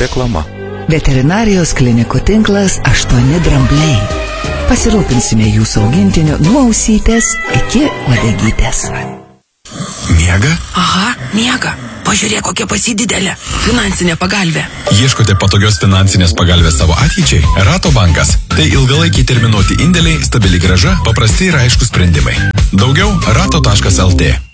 Reklama. Veterinarijos klinikų tinklas 8 drambliai. Pasirūpinsime jūsų augintiniu nuo ausytės iki uodegytės. Miega? Aha, miega. Pažiūrėk, kokia pasididelė. Finansinė pagalvė. Ieškote patogios finansinės pagalvės savo ateičiai? Rato bankas. Tai ilgalaikiai terminuoti indėliai, stabili grąža, paprasti ir aiškus sprendimai. Daugiau rato.lt.